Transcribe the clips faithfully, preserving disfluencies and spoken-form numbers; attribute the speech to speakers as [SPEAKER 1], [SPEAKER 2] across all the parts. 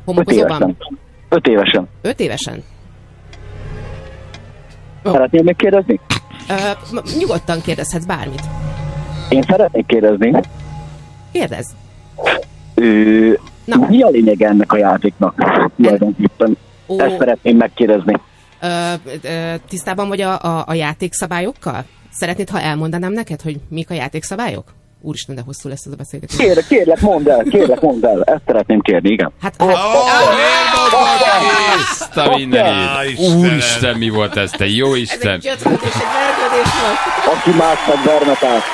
[SPEAKER 1] Homokozóban?
[SPEAKER 2] Öt évesen.
[SPEAKER 1] Öt évesen?
[SPEAKER 2] Oh. Szeretnél még kérdezni?
[SPEAKER 1] Ö, nyugodtan kérdezhetsz bármit.
[SPEAKER 2] Én szeretnék kérdezni.
[SPEAKER 1] Kérdezz.
[SPEAKER 2] Ö, mi a lényeg ennek a játéknak? Tulajdonképpen. Oh. Ezt szeretném megkérdezni.
[SPEAKER 1] Ö, ö, tisztában vagy a, a, a játékszabályokkal? Szeretnéd, ha elmondanám neked, hogy mik a játékszabályok? Úristen, de hosszú lesz ez a beszélgetés.
[SPEAKER 2] Kérlek, kérlek, mondd el, kérlek, mondd el. Ezt szeretném kérni, igen.
[SPEAKER 1] Hát, hát...
[SPEAKER 3] Ezt a mindenit! Úristen, mi volt ez, te jó Isten!
[SPEAKER 1] Ez egy csötvetés, egy vergődés volt.
[SPEAKER 2] Aki másnak vermetát.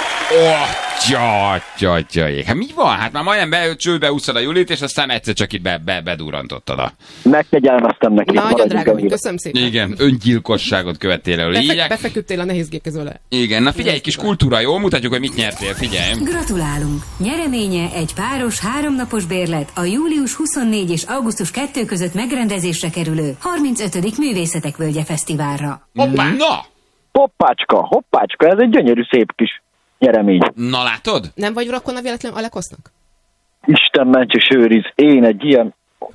[SPEAKER 3] Atyatyajék. Hát mi van? Hát már majdnem be, csőbe úszod a Julit, és aztán egyszer csak itt be, be, bedurrantottad a...
[SPEAKER 2] Megkegyelmeztem neki.
[SPEAKER 1] Nagyon drága, hogy köszönöm szépen.
[SPEAKER 3] Igen, öngyilkosságot követtél el.
[SPEAKER 1] Befe- befeküdtél a nehézgékező le.
[SPEAKER 3] Igen, na figyelj, egy kis kultúra, jól mutatjuk, hogy mit nyertél, figyelj.
[SPEAKER 4] Gratulálunk! Nyereménye egy páros háromnapos bérlet a július huszonnégy és augusztus kettő között megrendezésre kerülő harmincötödik Művészetek Völgye Fesztiválra.
[SPEAKER 3] Hoppá! Na!
[SPEAKER 2] Hoppácska, hoppácska, ez egy gyönyörű szép kis nyeremény.
[SPEAKER 3] Na látod?
[SPEAKER 1] Nem vagy rokona véletlen Alekosznak?
[SPEAKER 2] Isten mentse őriz, én egy ilyen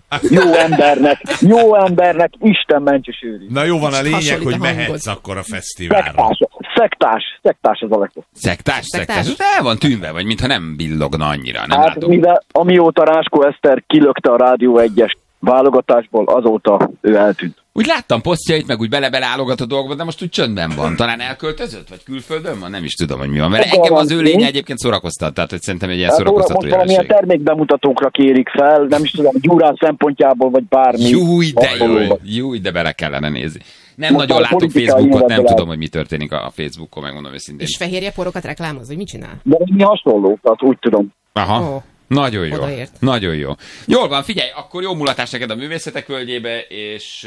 [SPEAKER 2] jó embernek, jó embernek Isten mentse őriz.
[SPEAKER 5] Na jó, van a lényeg, hogy mehetsz akkor a fesztiválra.
[SPEAKER 2] Szektás, szektás, szektás az Alekosz.
[SPEAKER 3] Szektás, szektás? szektás. El van tűnve, vagy mintha nem billogna annyira, nem
[SPEAKER 2] hát,
[SPEAKER 3] látom.
[SPEAKER 2] Mivel amióta Ráskó Eszter kilökte a Rádió egyes válogatásból, azóta ő eltűnt.
[SPEAKER 3] Úgy láttam posztjait, meg úgy bele-bele állogat a dolgokba, de most úgy csöndben van. Talán elköltözött, vagy külföldön van? Nem is tudom, hogy mi van. Mert engem az ő lénye egyébként szórakoztat, tehát hogy szerintem egy ilyen hát szórakoztató
[SPEAKER 2] jelenség. Most valamilyen termékbemutatókra kérik fel, nem is tudom, Gyurán szempontjából, vagy bármi.
[SPEAKER 3] Júj, de jó, júj, de bele kellene nézni. Nem most nagyon látok Facebookot, nem tudom, hogy mi történik a Facebookon, megmondom őszintén.
[SPEAKER 1] És fehérje porokat reklámoz, vagy mit csinál?
[SPEAKER 2] De mi hasonló, tehát úgy tudom.
[SPEAKER 3] Aha. Oh. Nagyon jó.
[SPEAKER 1] Odaért.
[SPEAKER 3] Nagyon jó. Jól van, figyelj, akkor jó mulatás neked a Művészetek Völgyébe, és,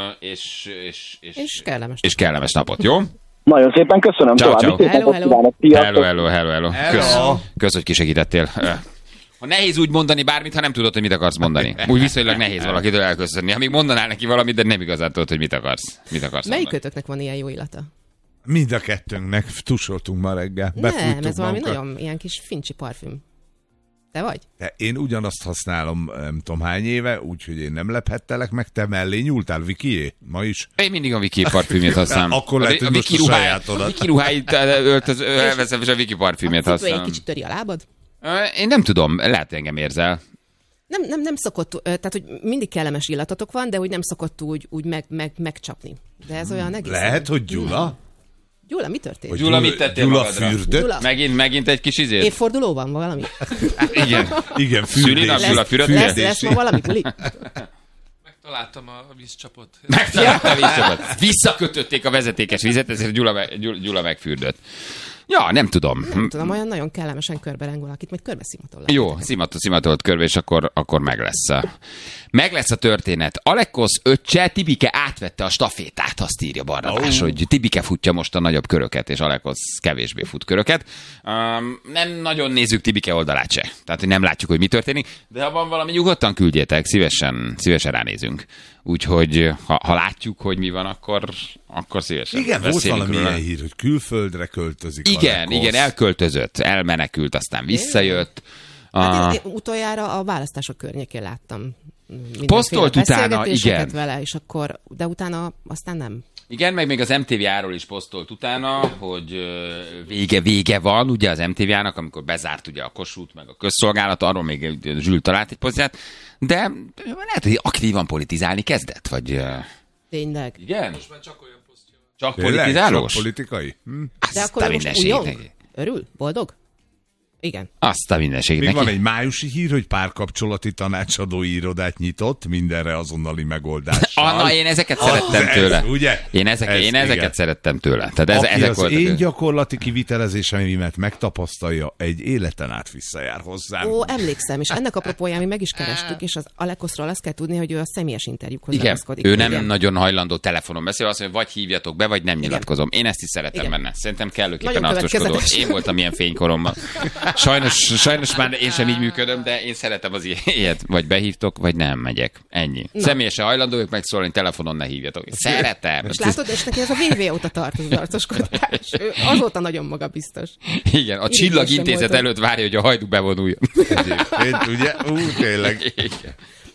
[SPEAKER 3] és, és, és,
[SPEAKER 1] és, kellemes.
[SPEAKER 3] és kellemes napot, jó?
[SPEAKER 2] Nagyon szépen köszönöm.
[SPEAKER 3] Ciao, ciao.
[SPEAKER 1] Hello, hello.
[SPEAKER 3] Hello, hello, hello, hello. Kösz, kösz, hogy kisegítettél. Ha nehéz úgy mondani bármit, ha nem tudod, hogy mit akarsz mondani. Úgy viszonylag nehéz valakitől elköszönni. Ha még mondanál neki valamit, de nem igazán tudod, hogy mit akarsz. Mit akarsz
[SPEAKER 1] Melyikőtöknek van ilyen jó illata?
[SPEAKER 5] Mind a kettőnknek tusoltunk ma reggel.
[SPEAKER 1] Nem, ez valami nagyon ilyen kis fincsi parfüm. Te vagy?
[SPEAKER 5] De én ugyanazt használom, nem tudom hány éve, úgyhogy én nem lephettelek meg, te mellé nyúltál, Vikié, ma is?
[SPEAKER 3] Én mindig a Viki parfümét használom.
[SPEAKER 5] Akkor lehet, hogy most a sajátodat.
[SPEAKER 3] A Viki ruháit öltöz, elveszem, és a Viki parfümét használom.
[SPEAKER 1] Egy kicsit töri a lábad?
[SPEAKER 3] Én nem tudom, lehet, engem érzel.
[SPEAKER 1] Nem, nem, nem szokott, tehát hogy mindig kellemes illatotok van, de úgy nem szokott úgy, úgy meg, meg, megcsapni. De ez olyan egész.
[SPEAKER 5] Lehet, hogy Gyula?
[SPEAKER 1] Gyula, mi történt?
[SPEAKER 3] Hogy Gyula, mit tettél
[SPEAKER 5] Gyula
[SPEAKER 3] magadra?
[SPEAKER 5] fürdött?
[SPEAKER 3] Megint, megint egy kis izét?
[SPEAKER 1] Évforduló van valami?
[SPEAKER 3] Igen.
[SPEAKER 5] Igen, fürdés.
[SPEAKER 3] Szülinap, Gyula,
[SPEAKER 1] lesz, lesz ma valami buli?
[SPEAKER 6] Megtaláltam a vízcsapot.
[SPEAKER 3] Megtaláltam a vízcsapot. Visszakötötték a vezetékes vizet, ezért Gyula, Gyula megfürdött. Ja, nem tudom.
[SPEAKER 1] Nem tudom, olyan nagyon kellemesen körbereng valakit, majd körbe szimatol.
[SPEAKER 3] Jó, szimatol, szimatolt körbe, és akkor, akkor meg lesz. Meg lesz a történet. Alekosz öccse, Tibike átvette a stafétát, azt írja Barnabás, oh. hogy Tibike futja most a nagyobb köröket, és Alekosz kevésbé fut köröket. Um, nem nagyon nézzük Tibike oldalát se. Tehát, hogy nem látjuk, hogy mi történik, de ha van valami, nyugodtan küldjétek, szívesen, szívesen ránézünk. Úgyhogy ha, ha látjuk, hogy mi van, akkor, akkor szívesen.
[SPEAKER 5] Igen, volt valami ilyen hír, hogy külföldre költözik.
[SPEAKER 3] Igen,
[SPEAKER 5] Alekosz.
[SPEAKER 3] igen, elköltözött, elmenekült, aztán visszajött.
[SPEAKER 1] Hát én, én utoljára a választások környékén láttam.
[SPEAKER 3] Posztolt utána, igen.
[SPEAKER 1] Vele, és akkor, de utána aztán nem.
[SPEAKER 3] Igen, meg még az em té vé á-ról is posztolt utána, hogy vége, vége van, ugye az em té vé á-nak, amikor bezárt ugye a Kossuth, meg a közszolgálat, arról még Zsül talált egy pozíciót, de lehet, hogy aktívan politizálni kezdett, vagy...
[SPEAKER 1] Tényleg.
[SPEAKER 3] Igen?
[SPEAKER 6] Most már csak olyan posztja.
[SPEAKER 3] Csak politizálós?
[SPEAKER 5] Csak politikai? Hm?
[SPEAKER 1] De akkor most újjong? Örül? Boldog? Igen.
[SPEAKER 3] Azt a mindenségét
[SPEAKER 5] még
[SPEAKER 3] neki.
[SPEAKER 5] Van egy májusi hír, hogy párkapcsolati tanácsadói irodát nyitott, mindenre azonnali megoldással.
[SPEAKER 3] Anna, én ezeket szerettem
[SPEAKER 5] ez,
[SPEAKER 3] tőle.
[SPEAKER 5] Ugye?
[SPEAKER 3] Én, ezek,
[SPEAKER 5] ez,
[SPEAKER 3] én ezeket
[SPEAKER 5] igen.
[SPEAKER 3] szerettem tőle. Tehát ez,
[SPEAKER 5] Aki
[SPEAKER 3] ezek
[SPEAKER 5] az
[SPEAKER 3] voltak
[SPEAKER 5] én
[SPEAKER 3] ő.
[SPEAKER 5] gyakorlati kivitelezéseimet megtapasztalja, egy életen át visszajár hozzám.
[SPEAKER 1] Ó, emlékszem, és ennek apropóján mi meg is kerestük, és az Alekoszról azt kell tudni, hogy ő a személyes interjúkhoz ragaszkodik.
[SPEAKER 3] Igen, ő nem
[SPEAKER 1] igen.
[SPEAKER 3] nagyon hajlandó telefonon beszélni, azt mondja, vagy hívjatok be, vagy nem nyilatkozom. Én ezt is szeretem igen. benne. Szerintem kellőképpen arcoskodó. Én voltam ilyen fénykoromban. Sajnos, sajnos már én sem így működöm, de én szeretem az ilyet. Vagy behívtok, vagy nem megyek. Ennyi. Na. Személyesen hajlandók megszólni, telefonon ne hívjatok. Szeretem.
[SPEAKER 1] És látod, és neki ez a vé vé óta tart az arcoskodás. Ő azóta nagyon magabiztos.
[SPEAKER 3] Igen, a Csillag Intézet előtt várja, hogy a Hajdú bevonuljon.
[SPEAKER 5] Egyébként, ugye? Ú, tényleg.
[SPEAKER 3] Igen.